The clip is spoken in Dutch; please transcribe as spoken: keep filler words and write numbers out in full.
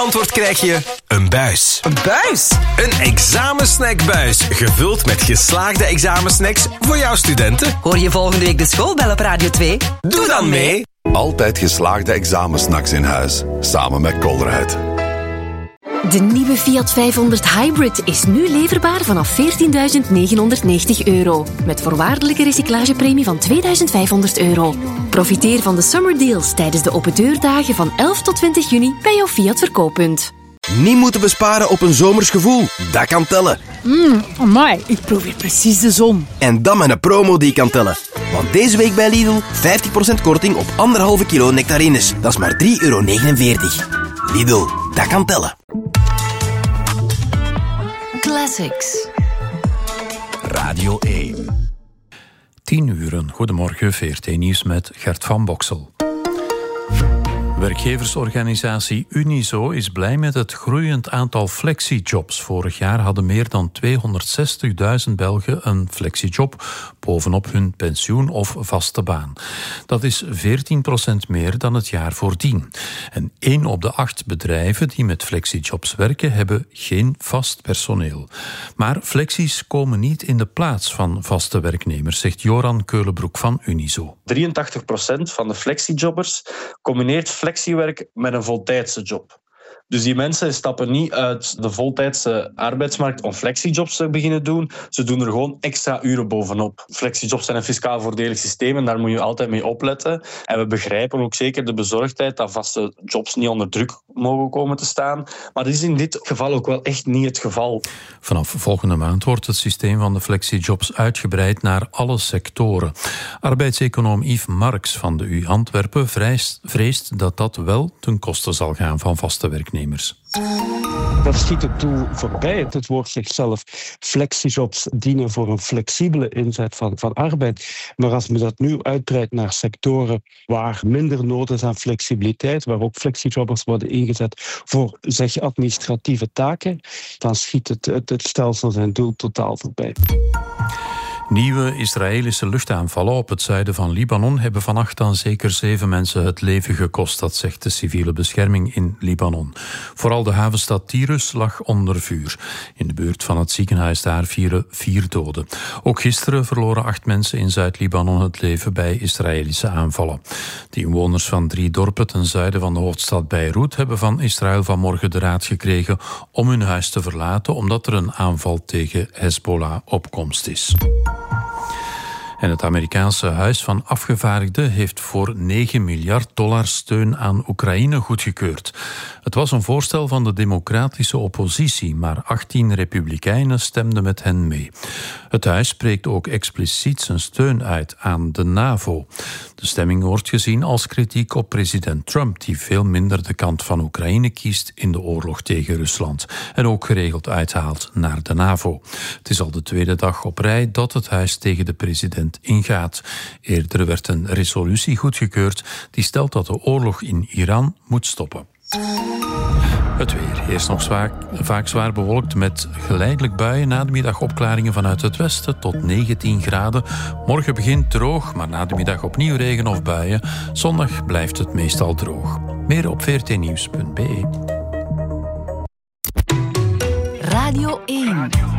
Antwoord krijg je een buis. Een buis? Een examensnackbuis, gevuld met geslaagde examensnacks voor jouw studenten. Hoor je volgende week de schoolbel op Radio twee? Doe dan mee! Altijd geslaagde examensnacks in huis, samen met Colruyt. De nieuwe Fiat vijfhonderd Hybrid is nu leverbaar vanaf veertienduizend negenhonderdnegentig euro. Met voorwaardelijke recyclagepremie van tweeduizend vijfhonderd euro. Profiteer van de summer deals tijdens de open deurdagen van elf tot twintig juni bij jouw Fiat verkooppunt. Niet moeten besparen op een zomers gevoel. Dat kan tellen. Mmm, amai, ik proef weer precies de zon. En dan met een promo die kan tellen. Want deze week bij Lidl vijftig procent korting op anderhalve kilo nectarines. Dat is maar drie euro negenenveertig. Lidl, dat kan tellen. Classics. Radio één. Tien uren. Goedemorgen, V R T Nieuws met Gert van Boksel. Werkgeversorganisatie Unizo is blij met het groeiend aantal flexijobs. Vorig jaar hadden meer dan tweehonderdzestigduizend Belgen een flexijob bovenop hun pensioen of vaste baan. Dat is veertien procent meer dan het jaar voordien. En één op de acht bedrijven die met flexijobs werken hebben geen vast personeel. Maar flexies komen niet in de plaats van vaste werknemers, zegt Joran Keulenbroek van Unizo. drieëntachtig procent van de flexijobbers combineert flexiewerk met een voltijdse job. Dus die mensen stappen niet uit de voltijdse arbeidsmarkt om flexijobs te beginnen doen. Ze doen er gewoon extra uren bovenop. Flexijobs zijn een fiscaal voordelig systeem en daar moet je altijd mee opletten. En we begrijpen ook zeker de bezorgdheid dat vaste jobs niet onder druk mogen komen te staan. Maar dat is in dit geval ook wel echt niet het geval. Vanaf volgende maand wordt het systeem van de flexijobs uitgebreid naar alle sectoren. Arbeidseconoom Yves Marx van de U Antwerpen vreest, vreest dat dat wel ten koste zal gaan van vaste werknemers. Dat schiet het doel voorbij. Het woord zichzelf. Flexijobs dienen voor een flexibele inzet van, van arbeid. Maar als men dat nu uitbreidt naar sectoren waar minder nood is aan flexibiliteit, waar ook flexijobbers worden ingezet voor zeg, administratieve taken, dan schiet het, het, het stelsel zijn doel totaal voorbij. Nieuwe Israëlische luchtaanvallen op het zuiden van Libanon hebben vannacht aan zeker zeven mensen het leven gekost. Dat zegt de civiele bescherming in Libanon. Vooral de havenstad Tyrus lag onder vuur. In de buurt van het ziekenhuis daar vielen vier doden. Ook gisteren verloren acht mensen in Zuid-Libanon het leven bij Israëlische aanvallen. De inwoners van drie dorpen ten zuiden van de hoofdstad Beirut hebben van Israël vanmorgen de raad gekregen om hun huis te verlaten omdat er een aanval tegen Hezbollah op komst is. En het Amerikaanse Huis van Afgevaardigden heeft voor negen miljard dollar steun aan Oekraïne goedgekeurd. Het was een voorstel van de democratische oppositie, maar achttien republikeinen stemden met hen mee. Het huis spreekt ook expliciet zijn steun uit aan de NAVO. De stemming wordt gezien als kritiek op president Trump, die veel minder de kant van Oekraïne kiest in de oorlog tegen Rusland en ook geregeld uithaalt naar de NAVO. Het is al de tweede dag op rij dat het huis tegen de president ingaat. Eerder werd een resolutie goedgekeurd die stelt dat de oorlog in Iran moet stoppen. Het weer. Eerst nog zwaar, vaak zwaar bewolkt met geleidelijk buien. Na de middag opklaringen vanuit het westen tot negentien graden. Morgen begint droog, maar na de middag opnieuw regen of buien. Zondag blijft het meestal droog. Meer op v r t nieuws punt b e. Radio één.